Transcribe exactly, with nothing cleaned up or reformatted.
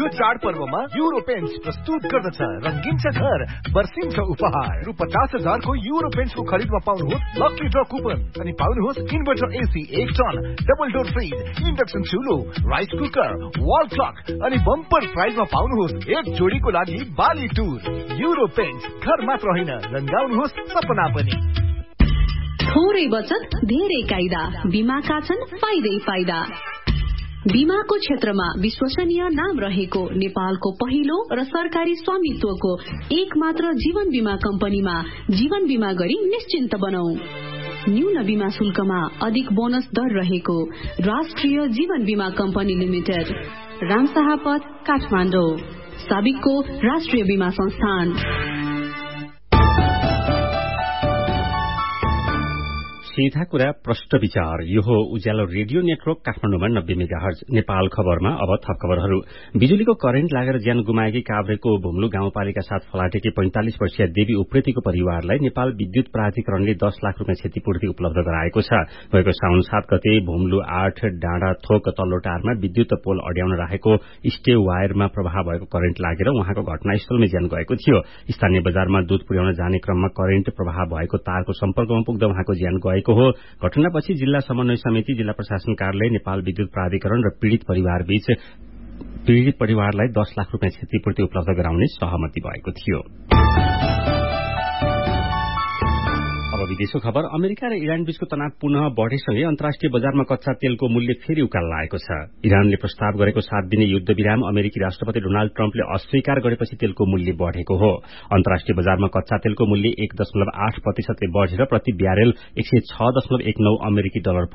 यो चाडपर्वमा euro paints प्रस्तुत गर्दछ रंगीन छ घर बर्सिन्छ उपहार रु पचास हजारको युरो पेन्ट्सको खरिदमा पाउनुहोस् लकी ड्र कुपन अनि पाउनुहोस् इन्भर्टर एसी एक ton double door fridge induction चुलो rice cooker wall clock अनि बम्पर प्राइजमा पाउनुहोस् एक जोडीको लागि बाली टुर। युरो पेन्ट्स घर मात्र होइन रंगाउनुहोस् सपना पनि। थोरै बचत धेरै कायदा बीमाका छन् फाइदै फाइदा। बीमाको क्षेत्रमा विश्वसनीय नाम रहेको नेपालको पहिलो र सरकारी स्वामित्वको एक मात्र जीवन बीमा कम्पनीमा जीवन बीमा गरी निश्चिन्त बनौ। न्यून बीमा शुल्कमा अधिक बोनस दर रहेको राष्ट्रिय जीवन बीमा कम्पनी लिमिटेड, रामशाह पथ, काठमाडौँ। साबिकको राष्ट्रिय बीमा संस्थान। सीधा कुरा प्रष्ट विचार। यो हो उज्यालो रेडियो नेटवर्क काठमाडौँमा नब्बे मेगाहर्ज। नेपाल खबरमा अब थप खबरहरू। बिजुलीको करेन्ट लागेर ज्यान गुमाएकी काभ्रेको भुम्लु गाउँपालिका साथ फलाटेकी पैंतालिस वर्षीय देवी उप्रेतीको परिवारलाई नेपाल विद्युत प्राधिकरणले दस लाख रूपियाँ क्षतिपूर्ति उपलब्ध गराएको छ। गएको साउन सात गते भुम्लु आठ डाँडा थोक तल्लो टारमा विद्युत पोल अड्याउन राखेको स्टे वायरमा प्रवाह भएको करेन्ट लागेर उहाँको घटनास्थलमै ज्यान गएको थियो। स्थानीय बजारमा दूध पुर्याउन जाने क्रममा करेन्ट प्रवाह भएको तारको सम्पर्कमा पुग्दा उहाँको ज्यान गएको हो। घटनापछि जिल्ला समन्वय समिति, जिल्ला प्रशासन कार्यालय, नेपाल विद्युत प्राधिकरण र पीड़ित परिवार बीच पीड़ित परिवारलाई दस लाख रूपियाँ क्षतिपूर्ति उपलब्ध गराउने सहमति भएको थियो। अब विदेशको खबर। अमेरिका र इरान बीचको तनाव पुनः बढ़ेसँगै अन्तर्राष्ट्रिय बजारमा कच्चा तेलको मूल्य फेरि उकालो लागेको छ। इरानले प्रस्ताव गरेको सात दिने युद्ध विराम अमेरिकी राष्ट्रपति डोनाल्ड ट्रम्पले अस्वीकार गरेपछि तेलको मूल्य बढ़ेको हो। अन्तर्राष्ट्रिय बजारमा कच्चा तेलको मूल्य एक दशमलव आठ प्रतिशतले बढ़ेर प्रति ब्यारेल एक सय छ दशमलव एक नौ अमेरिकी डलर